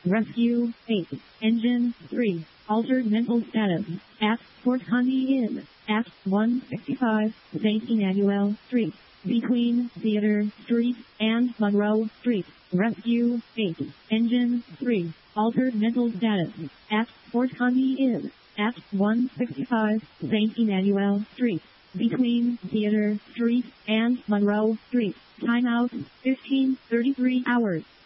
Rescue 8. Engine 3. Altered mental status. At Fort Condy Inn. At 165 St. Emmanuel Street. Between Theater Street and Monroe Street. Rescue 8. Engine 3. Altered mental status. At Fort Condy Inn. At 165 St. Emmanuel Street. Between Theater Street and Monroe Street. Timeout 15:33 hours.